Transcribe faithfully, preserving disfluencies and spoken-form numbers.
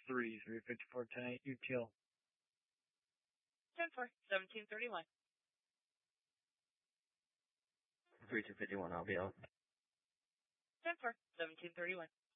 three, three fifty-four, ten eight, U T L. ten four, seventeen thirty-one. three two fifty-one, I'll be out. ten four, seventeen thirty-one.